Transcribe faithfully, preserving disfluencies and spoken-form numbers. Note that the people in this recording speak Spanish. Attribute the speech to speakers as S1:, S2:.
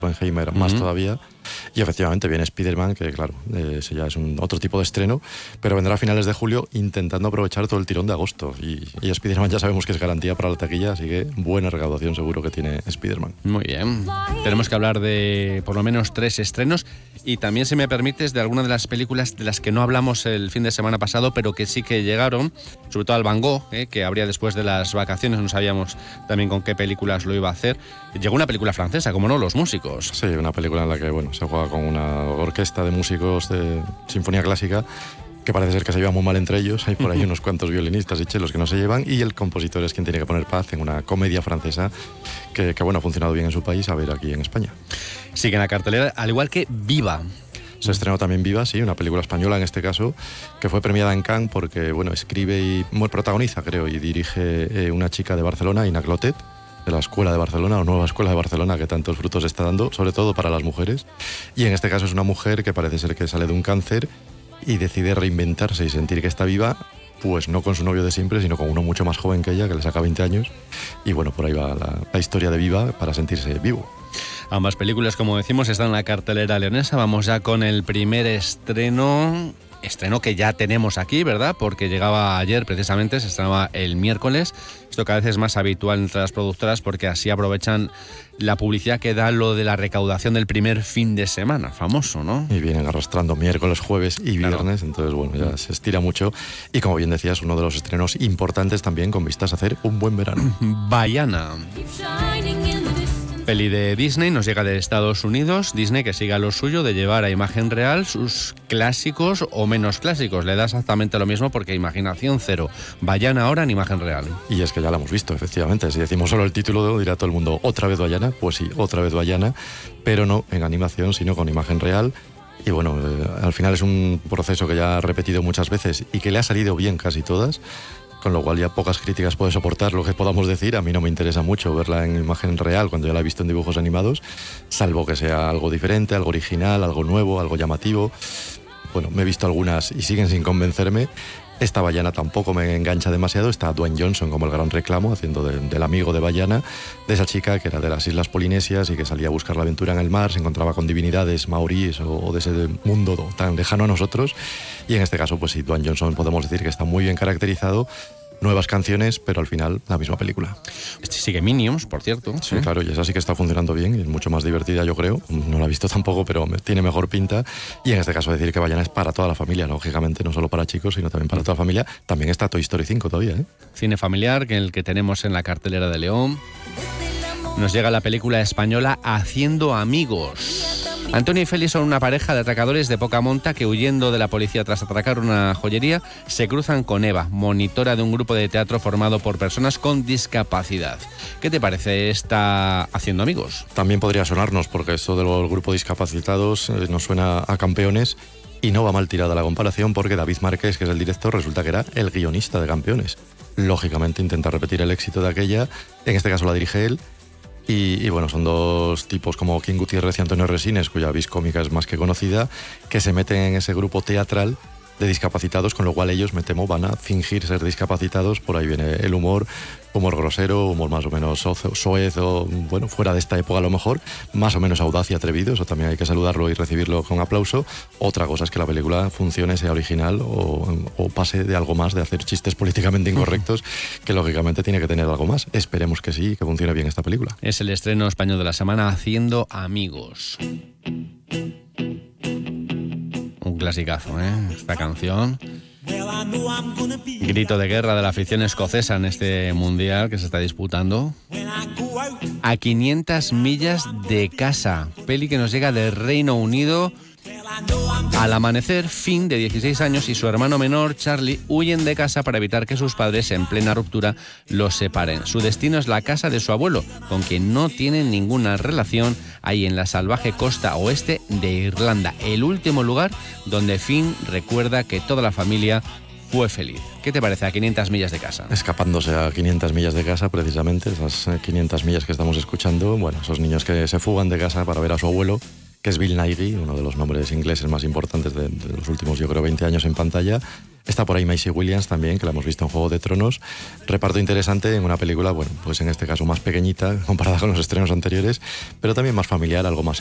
S1: Oppenheimer uh-huh. más todavía. Y efectivamente viene Spider-Man, que claro, eh, ese ya es un otro tipo de estreno, pero vendrá a finales de julio intentando aprovechar todo el tirón de agosto. Y, y Spider-Man ya sabemos que es garantía para la taquilla, así que buena recaudación seguro que tiene Spider-Man.
S2: Muy bien. Tenemos que hablar de por lo menos tres estrenos y también, si me permites, de alguna de las películas de las que no hablamos el fin de semana pasado, pero que sí que llegaron, sobre todo al Van Gogh, eh, que habría después de las vacaciones, no sabíamos también con qué películas lo iba a hacer. Llegó una película francesa, como no, Los Músicos.
S1: Sí, una película en la que, bueno, se juega con una orquesta de músicos de sinfonía clásica que parece ser que se llevan muy mal entre ellos. Hay por ahí unos cuantos violinistas y chelos que no se llevan, y el compositor es quien tiene que poner paz en una comedia francesa que, que bueno, ha funcionado bien en su país, a ver aquí en España.
S2: Sigue en la cartelera, al igual que Viva.
S1: Se estrenó también Viva, sí, una película española en este caso, que fue premiada en Cannes porque, bueno, escribe y bueno, protagoniza, creo, y dirige eh, una chica de Barcelona, Ina Clotet, de la Escuela de Barcelona, o Nueva Escuela de Barcelona, que tantos frutos está dando, sobre todo para las mujeres. Y en este caso es una mujer que parece ser que sale de un cáncer y decide reinventarse y sentir que está viva, pues no con su novio de siempre, sino con uno mucho más joven que ella, que le saca veinte años. Y bueno, por ahí va la, la historia de Viva para sentirse vivo.
S2: Ambas películas, como decimos, están en la cartelera leonesa. Vamos ya con el primer estreno... Estreno que ya tenemos aquí, ¿verdad? Porque llegaba ayer precisamente, se estrenaba el miércoles. Esto cada vez es más habitual entre las productoras porque así aprovechan la publicidad que da lo de la recaudación del primer fin de semana, famoso, ¿no?
S1: Y vienen arrastrando miércoles, jueves y viernes, claro. Entonces bueno, ya se estira mucho. Y como bien decías, uno de los estrenos importantes también con vistas a hacer un buen verano.
S2: Vaiana. Peli de Disney, nos llega de Estados Unidos. Disney que siga lo suyo de llevar a imagen real sus clásicos o menos clásicos. Le da exactamente lo mismo porque imaginación cero. Vaiana ahora en imagen real.
S1: Y es que ya la hemos visto, efectivamente. Si decimos solo el título, dirá todo el mundo, ¿otra vez Vaiana? Pues sí, otra vez Vaiana, pero no en animación, sino con imagen real. Y bueno, eh, al final es un proceso que ya ha repetido muchas veces y que le ha salido bien casi todas, con lo cual ya pocas críticas puede soportar lo que podamos decir. A mí no me interesa mucho verla en imagen real cuando ya la he visto en dibujos animados, salvo que sea algo diferente, algo original, algo nuevo, algo llamativo. Bueno, me he visto algunas y siguen sin convencerme. Esta Vaiana tampoco me engancha demasiado. Está Dwayne Johnson como el gran reclamo, haciendo de, del amigo de Vaiana, de esa chica que era de las Islas Polinesias y que salía a buscar la aventura en el mar, se encontraba con divinidades maoríes o, o de ese mundo tan lejano a nosotros. Y en este caso, pues sí, Dwayne Johnson podemos decir que está muy bien caracterizado. Nuevas canciones, pero al final la misma película.
S2: Este sigue Minions, por cierto.
S1: Sí, ¿eh? Claro, y esa sí que está funcionando bien y es mucho más divertida, yo creo. No la he visto tampoco, pero tiene mejor pinta. Y en este caso decir que Vaiana es para toda la familia, lógicamente, no solo para chicos, sino también para toda la familia. También está Toy Story cinco todavía, ¿eh?
S2: Cine familiar, que el que tenemos en la cartelera de León. Nos llega la película española Haciendo Amigos. Antonio y Félix son una pareja de atracadores de poca monta que, huyendo de la policía tras atracar una joyería, se cruzan con Eva, monitora de un grupo de teatro formado por personas con discapacidad. ¿Qué te parece esta Haciendo Amigos?
S1: También podría sonarnos, porque esto del grupo discapacitados eh, nos suena a Campeones, y no va mal tirada la comparación porque David Márquez, que es el director, resulta que era el guionista de Campeones. Lógicamente intenta repetir el éxito de aquella, en este caso la dirige él. Y, y bueno, son dos tipos como King Gutiérrez y Antonio Resines, cuya vis cómica es más que conocida, que se meten en ese grupo teatral de discapacitados, con lo cual ellos, me temo, van a fingir ser discapacitados. Por ahí viene el humor, humor grosero, humor más o menos soez o, bueno, fuera de esta época a lo mejor, más o menos audaz y atrevido, eso también hay que saludarlo y recibirlo con aplauso. Otra cosa es que la película funcione, sea original o, o pase de algo más, de hacer chistes políticamente incorrectos, que lógicamente tiene que tener algo más. Esperemos que sí, que funcione bien esta película.
S2: Es el estreno español de la semana, Haciendo Amigos. Un clasicazo, ¿eh? Esta canción. Grito de guerra de la afición escocesa en este mundial que se está disputando. A quinientas millas de casa. Peli que nos llega del Reino Unido. Al amanecer, Finn, de dieciséis años, y su hermano menor, Charlie, huyen de casa para evitar que sus padres, en plena ruptura, los separen. Su destino es la casa de su abuelo, con quien no tienen ninguna relación, ahí en la salvaje costa oeste de Irlanda, el último lugar donde Finn recuerda que toda la familia fue feliz. ¿Qué te parece a quinientas millas de casa?
S1: Escapándose a quinientas millas de casa, precisamente, esas quinientas millas que estamos escuchando, bueno, esos niños que se fugan de casa para ver a su abuelo que es Bill Nighy, uno de los nombres ingleses más importantes de, de los últimos, yo creo, veinte años en pantalla. Está por ahí Maisie Williams también, que la hemos visto en Juego de Tronos. Reparto interesante en una película, bueno, pues en este caso más pequeñita comparada con los estrenos anteriores, pero también más familiar, algo más